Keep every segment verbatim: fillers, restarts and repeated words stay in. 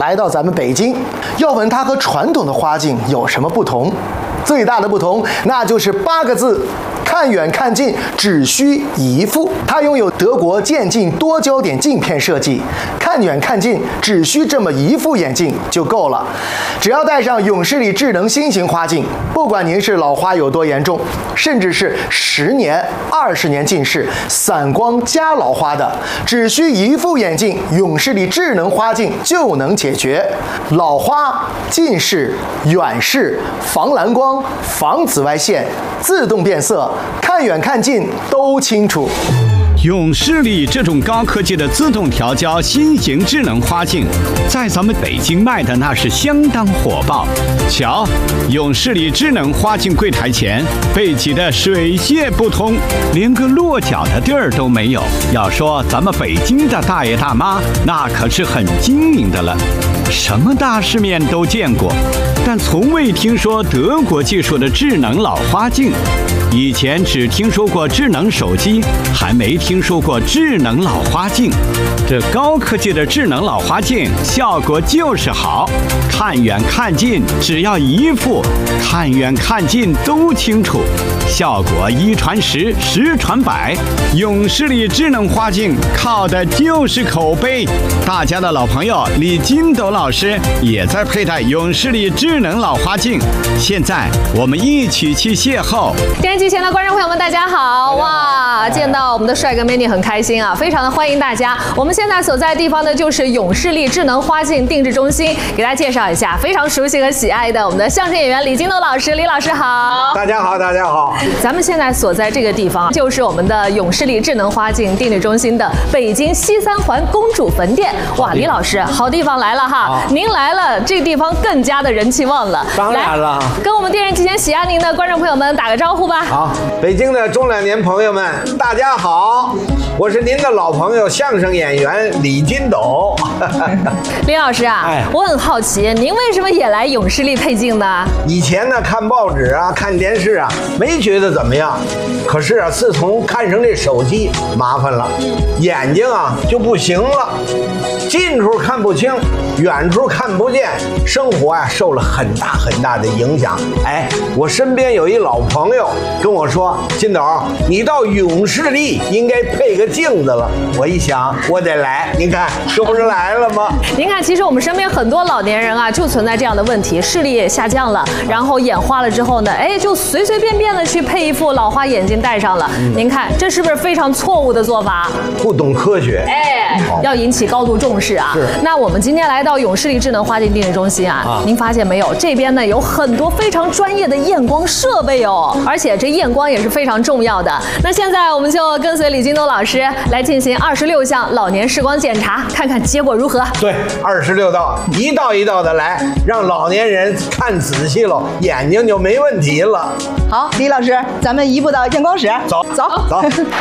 来到咱们北京。要问它和传统的花镜有什么不同？最大的不同，那就是八个字：看远看近，只需一副。它拥有德国渐进多焦点镜片设计，看远看近只需这么一副眼镜就够了。只要戴上永视力智能新型花镜，不管您是老花有多严重，甚至是十年、二十年近视、散光加老花的，只需一副眼镜，永视力智能花镜就能解决老花、近视、远视、防蓝光、防紫外线、自动变色，看远看近都清楚。 永视力这种高科技的自动调焦新型智能花镜，在咱们北京卖的那是相当火爆。瞧，永视力智能花镜柜台前被挤得水泄不通，连个落脚的地儿都没有。要说咱们北京的大爷大妈，那可是很精明的了，什么大世面都见过，但从未听说德国技术的智能老花镜。以前只听说过智能手机，还没听说过智能老花镜。这高科技的智能老花镜效果就是好，看远看近只要一副，看远看近都清楚，效果一传十，十传百。永视力智能花镜靠的就是口碑。大家的老朋友李金斗老师也在佩戴永视力智能老花镜，现在我们一起去邂逅。 电视机前的观众朋友们，大家好！哇，见到我们的帅哥美女很开心啊，非常的欢迎大家。我们现在所在的地方呢，就是永视力智能花镜定制中心，给大家介绍一下非常熟悉和喜爱的我们的相声演员李金斗老师，李老师好。 大家好，大家好。 咱们现在所在这个地方，就是我们的永视力智能花镜定制中心的北京西三环公主坟店。哇，李老师，好地方来了哈！您来了，这个地方更加的人气旺了。 当然了， 跟我们电视机前喜爱您的观众朋友们打个招呼吧。 好，北京的中老年朋友们，大家好，我是您的老朋友相声演员李金斗。 李老师啊，哎、我很好奇，您为什么也来永视力配镜呢？ 以前呢，看报纸啊，看电视啊，没觉得怎么样。可是啊，自从看上这手机，麻烦了，眼睛啊就不行了，近处看不清，远处看不见，生活啊受了很大很大的影响。哎，我身边有一老朋友跟我说，金斗，你到永视力应该配个镜子了。我一想，我得来，您看这不是来了吗？ 您看，其实我们身边很多老年人啊，就存在这样的问题，视力也下降了，然后眼花了之后呢，哎，就随随便便的去配一副老花眼镜戴上了。嗯、您看，这是不是非常错误的做法？ 不懂科学， 哎，要引起高度重视啊。 是。 那我们今天来到永视力智能花镜定制中心啊，啊您发现没有？这边呢有很多非常专业的验光设备哦，而且这验光也是非常重要的。那现在我们就跟随李金斗老师来进行二十六项老年视光检查，看看结果如何。 对，二十六道，一道一道的来，让老年人看仔细了，眼睛就没问题了。 好，李老师，咱们移步到验光室， 走走走。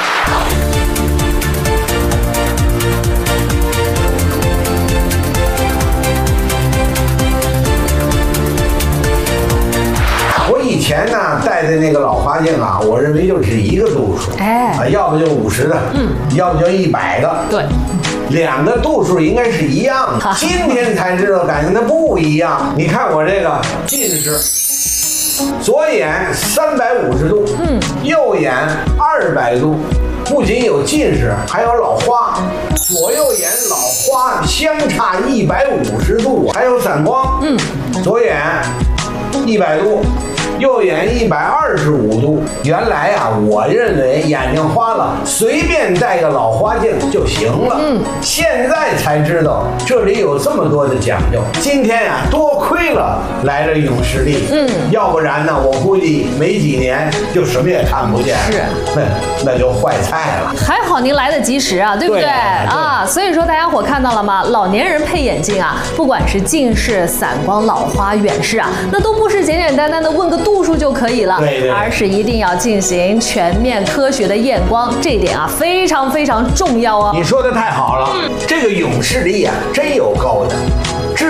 以前呢戴的那个老花镜啊，我认为就只一个度数，哎，啊，要不就五十的，嗯，要不就一百个， 对， 两个度数应该是一样的。今天才知道，感觉它不一样。你看我这个近视，左眼三百五十度，嗯，右眼二百度，不仅有近视，还有老花，左右眼老花相差一百五十度，还有散光，嗯，左眼一百度。右眼一百二十五度，原来啊，我认为眼睛花了，随便戴个老花镜就行了。嗯，现在才知道这里有这么多的讲究。今天啊，多亏了来了永视力，嗯，要不然呢，我估计没几年就什么也看不见， 是， 那那就坏菜了。 还好您来得及时啊，对不对？ 对啊，所以说大家伙看到了吗？老年人配眼镜啊，不管是近视、散光、老花、远视啊，那都不是简简单单的问个度数就可以了， 对对， 而是一定要进行全面科学的验光，这一点啊非常非常重要哦。 你说的太好了，嗯、这个永视力啊真有高的，智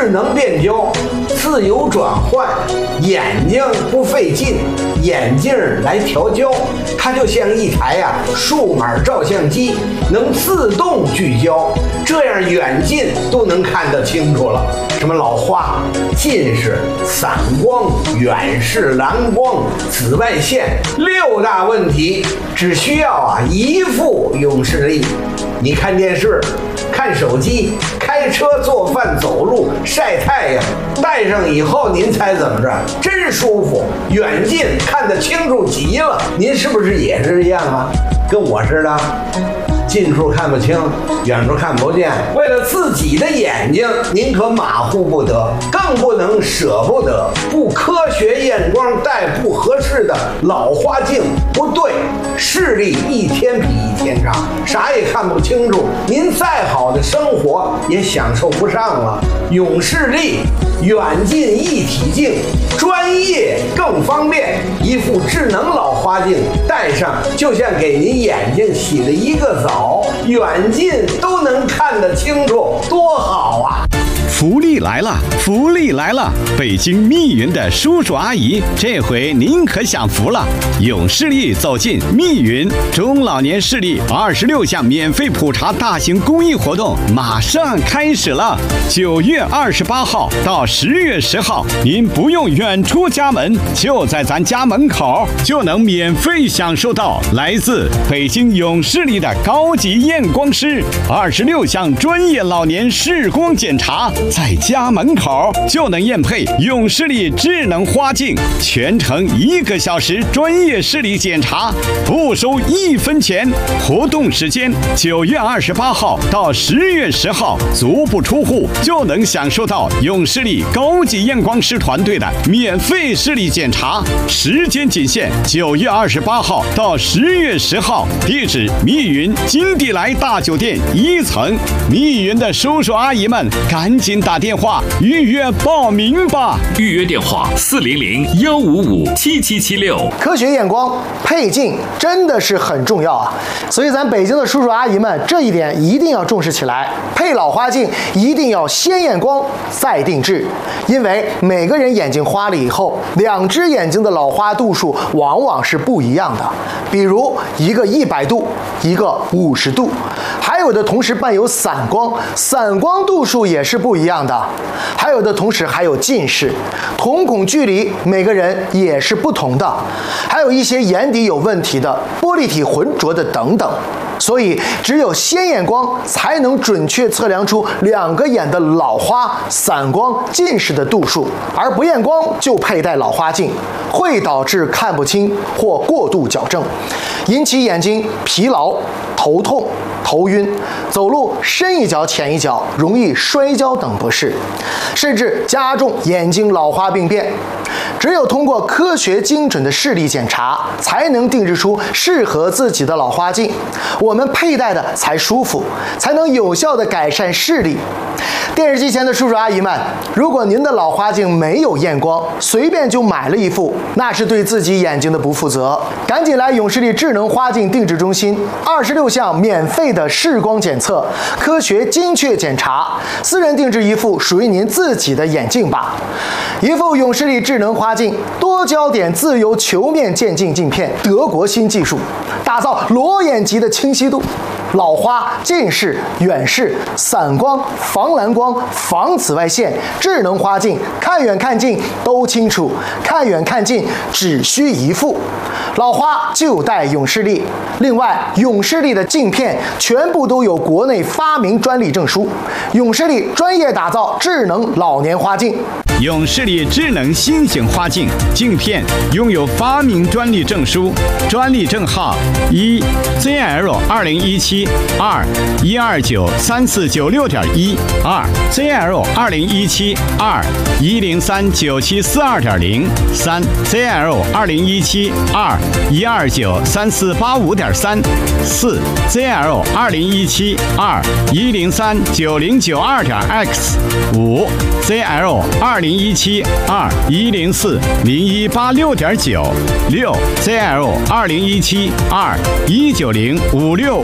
智能变焦，自由转换，眼睛不费劲，眼镜来调焦，它就像一台呀、啊、数码照相机，能自动聚焦，这样远近都能看得清楚了。什么老花、近视、散光、远视、蓝光、紫外线，六大问题只需要啊一副永视力。你看电视、看手机、开车、做饭、走路、晒太阳，戴上以后您猜怎么着？真舒服，远近看得清楚极了。您是不是也是一样啊？跟我似的，近处看不清，远处看不见。为了自己的眼睛，您可马虎不得，更不能舍不得。不科学验光戴不合适的老花镜，不对，视力一天比一天差，啥也看不清楚，您再好的生活也享受不上了。永视力远近一体镜，专业更方便，一副智能老花镜戴上，就像给您眼睛洗了一个澡，远近都能看得清楚，多好啊！ 福利来了，福利来了！北京密云的叔叔阿姨，这回您可享福了！永视力走进密云中老年视力二十六项免费普查大型公益活动马上开始了。九月二十八号到十月十号，您不用远出家门，就在咱家门口就能免费享受到来自北京永视力的高级验光师二十六项专业老年视光检查。在家门口就能验配永视力智能花镜，全程一个小时专业视力检查，不收一分钱。活动时间九月二十八号到十月十号，足不出户就能享受到永视力高级验光师团队的免费视力检查，时间仅限九月二十八号到十月十号。地址密云金地来大酒店一层。密云的叔叔阿姨们，赶紧打电话预约报名吧！ 预约电话：四零零幺五五七七七六。 科学验光配镜真的是很重要啊，所以咱北京的叔叔阿姨们这一点一定要重视起来。配老花镜一定要先验光再定制，因为每个人眼睛花了以后，两只眼睛的老花度数往往是不一样的。比如一个一百度，一个五十度，还有的同时伴有散光，散光度数也是不一样的。还有的同时还有近视，瞳孔距离每个人也是不同的，还有一些眼底有问题的、玻璃体浑浊的等等。所以只有先验光才能准确测量出两个眼的老花、散光、近视的度数，而不验光就佩戴老花镜，会导致看不清或过度矫正，引起眼睛疲劳、头痛、头晕，走路深一脚浅一脚，容易摔跤等不适，甚至加重眼睛老花病变。只有通过科学精准的视力检查，才能定制出适合自己的老花镜，我们佩戴的才舒服，才能有效的改善视力。电视机前的叔叔阿姨们，如果您的老花镜没有验光，随便就买了一副，那是对自己眼睛的不负责。赶紧来永视力智能花镜定制中心，二十六项免费的视光检测，科学精确检查，私人定制一副属于您自己的眼镜吧。一副永视力智能花镜，多焦点自由球面渐进镜片，德国新技术，打造裸眼级的清晰度。老花、近视、远视、散光、防蓝光、防紫外线，智能花镜，看远看近都清楚，看远看近只需一副。老花就戴永视力。另外，永视力的镜片全部都有国内发明专利证书，永视力专业打造智能老年花镜。 永视力智能新型花镜镜片拥有发明专利证书，专利证号一 Z L 二零一七二一二九三四九六点一二 Z L 二零一七二一零三九七四二点零三 Z L 二零一七二一二九三四八五点三四 Z L 二零一七二一零三九零九二点 X 五 Z L 二零一七二一零四零一八六点九六 Z L 二零一七二一九零五六五零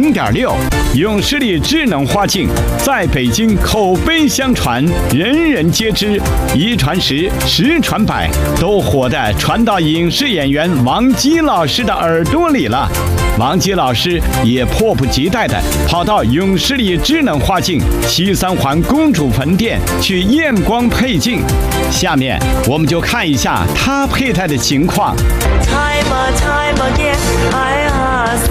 零点六。永视力智能花镜在北京口碑相传，人人皆知，一传十，十传百，都火的传到影视演员王姬老师的耳朵里了。王姬老师也迫不及待地跑到永视力智能花镜西三环公主坟店去验光配镜。下面我们就看一下他佩戴的情况。 Time and time again, I ask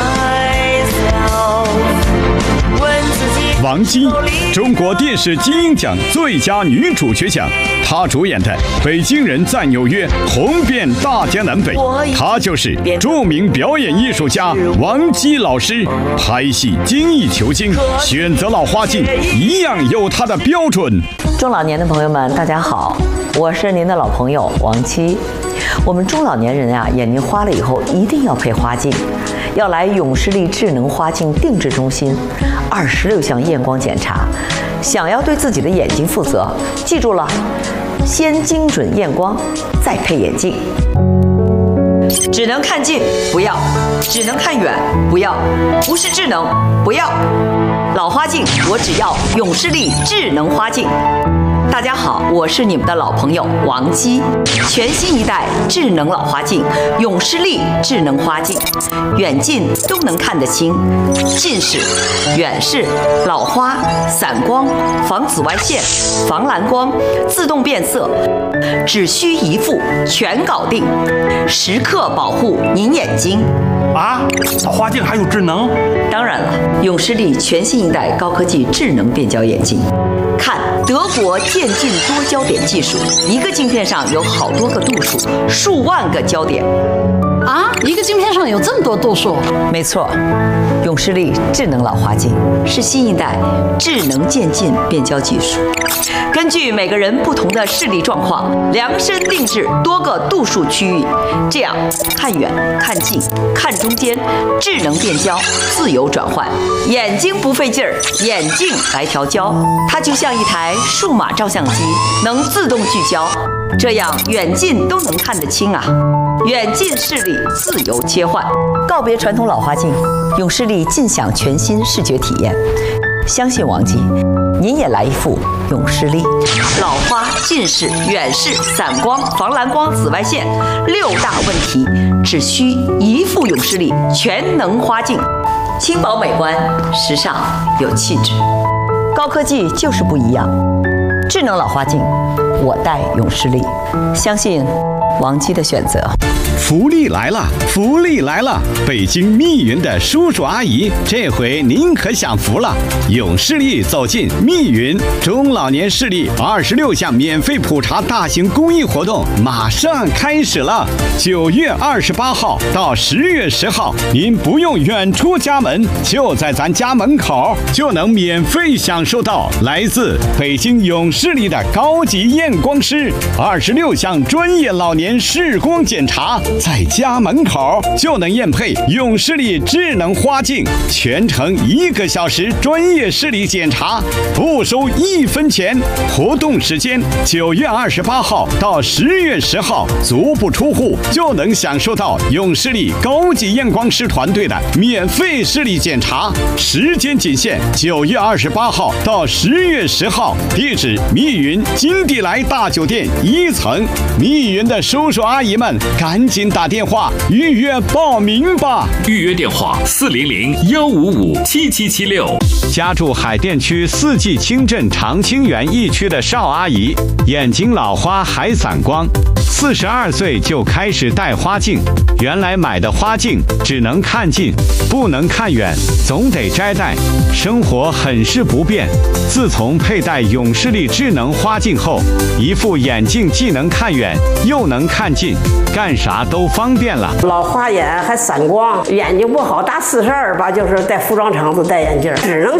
myself, 问自己。 王姬，中国电视金鹰奖最佳女主角奖，她主演的《北京人在纽约》红遍大江南北。她就是著名表演艺术家王姬老师。拍戏精益求精，选择老花镜一样有她的标准。 中老年的朋友们，大家好，我是您的老朋友王姬。我们中老年人啊，眼睛花了以后一定要配花镜，要来永视力智能花镜定制中心，二十六项验光检查。想要对自己的眼睛负责，记住了，先精准验光，再配眼镜。只能看近不要，只能看远不要，不是智能不要。老花镜我只要永视力智能花镜。大家好，我是你们的老朋友王姬。全新一代智能老花镜永视力智能花镜，远近都能看得清，近视、远视、老花、散光、防紫外线、防蓝光、自动变色，只需一副全搞定，时刻保护您眼睛。 啊，老花镜还有智能？ 当然了，永视力全新一代高科技智能变焦眼镜。看德国渐进多焦点技术，一个镜片上有好多个度数，数万个焦点。 啊，一个镜片上有这么多度数？ 没错，永视力智能老花镜是新一代智能渐进变焦技术，根据每个人不同的视力状况，量身定制多个度数区域，这样看远、看近、看中间，智能变焦，自由转换，眼睛不费劲儿，眼镜来调焦，它就像一台数码照相机，能自动聚焦，这样远近都能看得清啊。远近视力自由切换，告别传统老花镜，永视力尽享全新视觉体验。相信王姬，您也来一副永视力。老花、近视、远视、散光、防蓝光、紫外线六大问题，只需一副永视力全能花镜，轻薄美观，时尚有气质。高科技就是不一样，智能老花镜，我戴永视力，相信王姬的选择。 福利来了，福利来了！北京密云的叔叔阿姨，这回您可享福了！永视力走进密云，中老年视力二十六项免费普查大型公益活动马上开始了。九月二十八号到十月十号，您不用远出家门，就在咱家门口就能免费享受到来自北京永视力的高级验光师二十六项专业老年视光检查。在家门口就能验配永视力智能花镜，全程一个小时专业视力检查，不收一分钱。活动时间九月二十八号到十月十号，足不出户就能享受到永视力高级验光师团队的免费视力检查，时间仅限九月二十八号到十月十号。地址：密云金地来大酒店一层。密云的叔叔阿姨们，赶紧打电话预约报名吧！ 预约电话：四零零幺五五七七七六。 家住海淀区四季青镇长青园一区的邵阿姨，眼睛老花还散光，四十二岁就开始戴花镜。原来买的花镜只能看近，不能看远，总得摘戴，生活很是不便。自从佩戴永视力智能花镜后，一副眼镜既能看远又能看近，干啥都方便了。 老花眼还散光，眼睛不好，打四十二吧，就是在服装厂子戴眼镜，只能说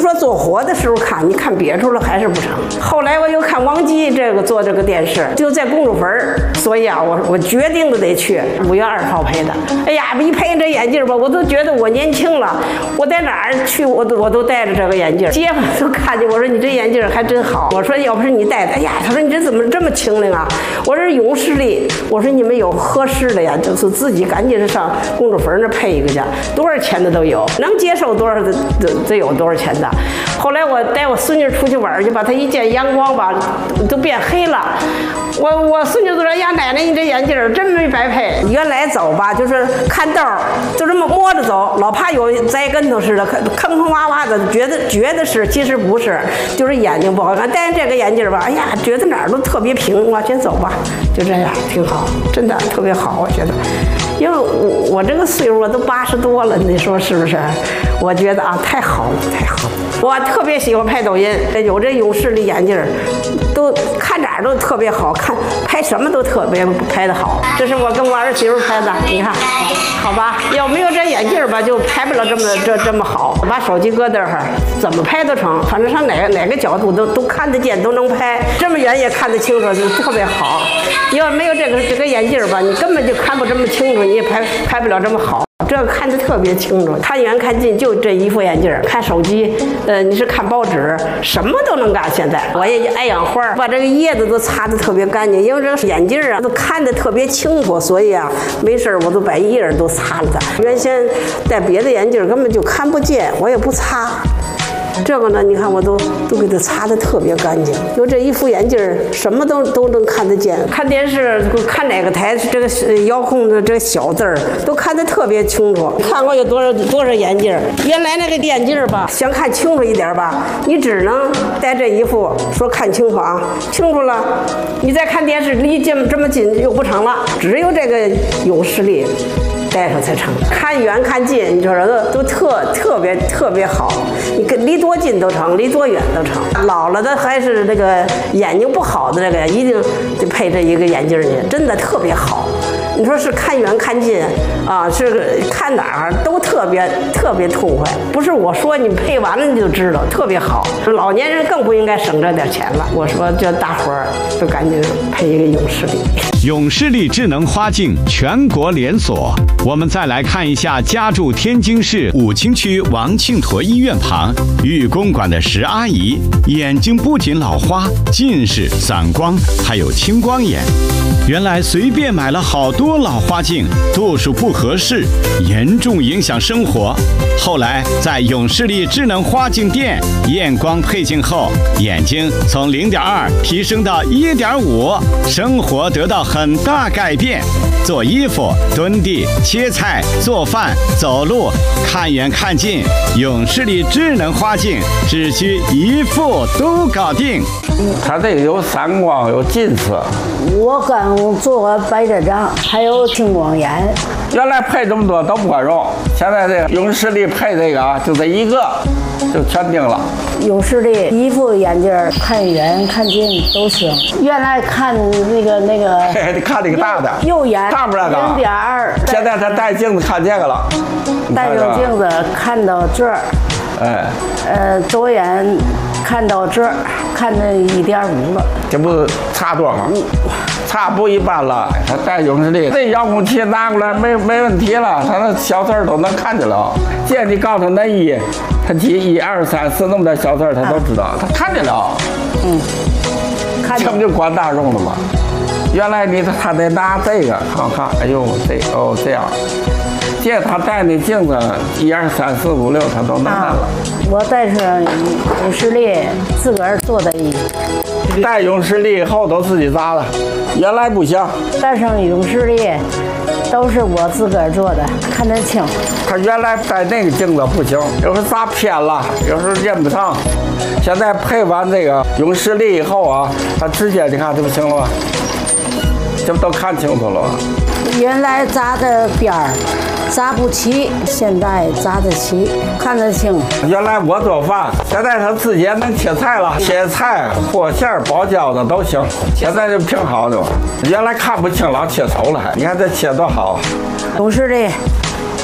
说做火的时候看，你看别处了还是不成。后来我又看王姬这个做这个电视，就在公主坟儿，所以啊，我我决定的得去。五月二号配的。哎呀，一配这眼镜吧，我都觉得我年轻了。我在哪儿去，我都我都戴着这个眼镜。街坊都看见我说你这眼镜还真好。我说要不是你戴的，哎呀，他说你这怎么这么清灵啊？我说勇士力，我说你们有合适的呀，就是自己赶紧上公主坟那配一个去，多少钱的都有，能接受多少的得有多少钱的。后来我带我孙女出去玩去吧，她一见阳光吧，都变黑了。我我孙女都说呀，奶奶你这眼镜真没白配。原来走吧，就是看道就这么摸着走，老怕有栽跟头似的，坑坑洼洼的，觉得觉得是，其实不是，就是眼睛不好看。戴这个眼镜吧，哎呀，觉得哪儿都特别平，往前走吧，就这样挺好，真的特别好，我觉得。因为我我这个岁数我都八十多了，你说是不是？我觉得啊，太好了，太好了。我特别喜欢拍抖音，有这勇士的眼镜，都看哪儿都特别好看，拍什么都特别拍得好。这是我跟我儿媳妇拍的，你看，好吧？要没有这眼镜吧，就拍不了这么这这么好。把手机搁这儿，怎么拍都成，反正上哪个哪个角度都都看得见，都能拍，这么远也看得清楚，就特别好。要没有这个这个眼镜吧，你根本就看不这么清楚，你也拍拍不了这么好。这个看得特别清楚，看远看近就这一副眼镜。看手机，呃，你是看报纸，什么都能干。现在我也爱养花，把这个叶子都擦得特别干净，因为这个眼镜啊都看得特别清楚，所以啊，没事我都把叶都擦了它。原先戴别的眼镜根本就看不见，我也不擦。这个呢，你看我都都给它擦得特别干净。有这一副眼镜，什么都都能看得见。看电视看哪个台，这个遥控的这个小字儿都看得特别清楚。看过有多少多少眼镜？原来那个眼镜吧，想看清楚一点吧，你只能戴这一副，说看清楚啊，清楚了，你再看电视离近这么近又不成了，只有这个勇士力。戴上才成，看远看近，你说都都特特别特别好，你跟离多近都成，离多远都成。老了的还是这个眼睛不好的这个，一定得配这一个眼镜去，真的特别好。你说是看远看近啊，是看哪儿都特别特别痛快。不是我说你配完了你就知道，特别好。老年人更不应该省这点钱了。我说叫大伙儿都赶紧配一个勇士力。 勇士力智能花镜全国连锁。我们再来看一下家住天津市武清区王庆坨医院旁玉公馆的石阿姨，眼睛不仅老花、近视、散光，还有青光眼。原来随便买了好多老花镜，度数不合适，严重影响生活。后来在勇士力智能花镜店验光配镜后，眼睛从 零点二 提升到 一点五， 生活得到很大改变。做衣服、蹲地、切菜、做饭、走路，看远看近，勇士力智能花镜只需一副都搞定。 它这个有散光，有近视。 我刚做过白内障，还有青光眼。 原来配这么多都不管用，现在这个勇士力配这个啊，就这一个就全定了。 勇士力一副眼镜看远看近都行。原来看那个那个， 你看这个大的， 右眼上面那个零点二。 现在他戴镜子看这个了， 戴上镜子看到这儿， 哎， 呃，左眼看到这儿，看到一点五了。 这不差多少？差不一般了。他戴勇士力，这遥控器拿过来没没问题了，他那小字都能看见了。见你告诉他一，他记一二三四那么点小字他都知道，他看见了。 嗯，看这不就管大众了吗？原来你他得拿这个看看，哎呦这哦这样，见他戴那镜子一二三四五六他都能看了。 我戴上勇士力自个儿做的衣服。 戴勇士力以后都自己扎的，原来不行。 戴上勇士力都是我自个儿做的，看得清。 他原来戴那个镜子不行，有时候扎偏了，有时候认不上。现在配完这个勇士力以后啊，他直接你看这不行了吧？这不都看清楚了吧？ 原来扎的边儿扎不齐，现在扎得齐，看得清。 原来我做饭，现在他自己也能切菜了，切菜、和馅儿、包饺子都行。现在就挺好的，原来看不清，老切丑了还。你看这切多好。 勇士力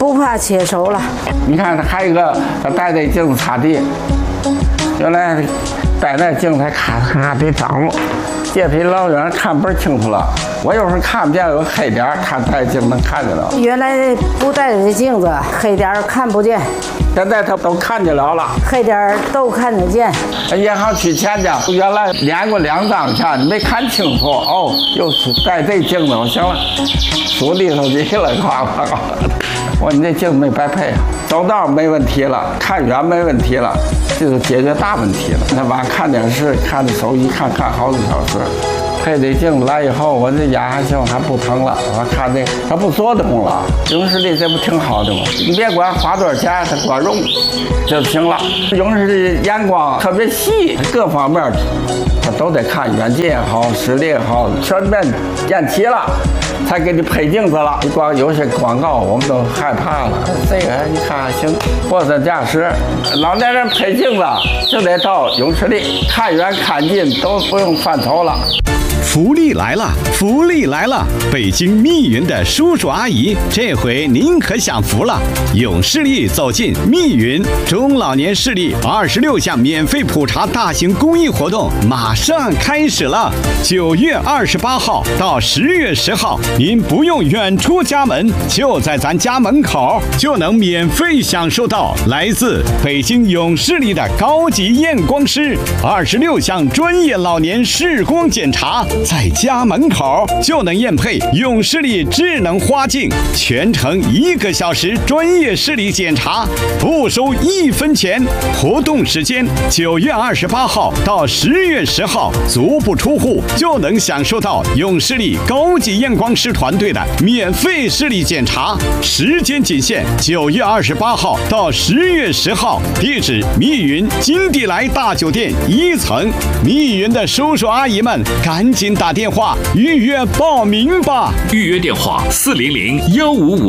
不怕切手了。 你看，还有一个他戴那镜子擦地，原来戴那镜子还咔咔得脏了，这批老远看不清楚了。我有时候看不见有黑点儿，他戴镜能看见了。 原来不戴这镜子，黑点儿看不见。 现在他都看见了了， 黑点儿都看得见。 银行取钱去，原来连过两张钱，你没看清楚哦，又戴这镜子，行了，数里头去了，夸夸夸。我说你这镜子没白配啊，走道没问题了，看远没问题了，这就解决大问题了。那晚上看电视，看着手机看看好几小时。配这镜子来以后，我这眼还行，还不疼了。我看这它不做动了，永视力这不挺好的吗？你别管花多少钱，它光用就行了。永视力眼光特别细，各方面它都得看，远近也好，视力也好，全面验齐了，才给你配镜子了。你光有些广告我们都害怕了。这个你看行，货车驾驶老年人配镜子就得到永视力，看远看近都不用翻头了。 福利来了，福利来了！北京密云的叔叔阿姨，这回您可享福了！永视力走进密云，中老年视力二十六项免费普查大型公益活动马上开始了。九月二十八号到十月十号，您不用远出家门，就在咱家门口就能免费享受到来自北京永视力的高级验光师二十六项专业老年视光检查。在家门口就能验配永视力智能花镜，全程一个小时专业视力检查，不收一分钱。活动时间九月二十八号到十月十号，足不出户就能享受到永视力高级验光师团队的免费视力检查，时间仅限九月二十八号到十月十号。地址：密云金地来大酒店一层。密云的叔叔阿姨们，赶紧打电话预约报名吧！ 预约电话：四零零幺五五